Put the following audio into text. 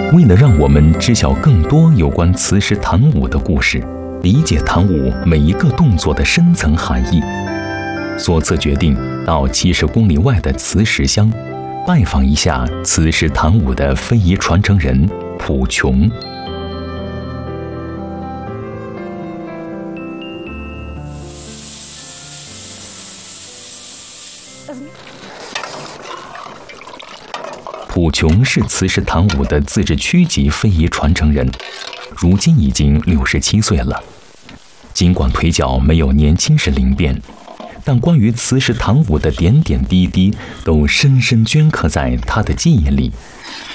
为了让我们知晓更多有关磁石弹舞的故事，理解弹舞每一个动作的深层含义，索策决定到70公里外的磁石乡拜访一下磁石弹舞的非遗传承人蒲琼。蒲琼是磁石弹舞的自治区级非遗传承人，如今已经67岁了。尽管腿脚没有年轻时灵便，但关于磁石弹舞的点点滴滴都深深镌刻在他的记忆里。